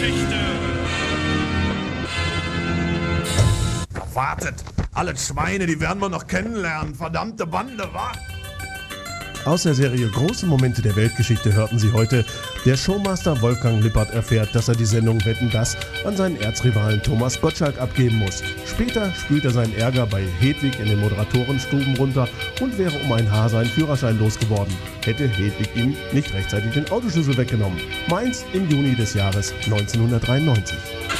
Weltgeschichte. Wartet, alle Schweine, die werden wir noch kennenlernen. Verdammte Bande, wa? Aus der Serie Große Momente der Weltgeschichte hörten Sie heute: Der Showmaster Wolfgang Lippert erfährt, dass er die Sendung Wetten, dass an seinen Erzrivalen Thomas Gottschalk abgeben muss. Später spült er seinen Ärger bei Hedwig in den Moderatorenstuben runter und wäre um ein Haar seinen Führerschein losgeworden, hätte Hedwig ihm nicht rechtzeitig den Autoschlüssel weggenommen. Mainz im Juni des Jahres 1993.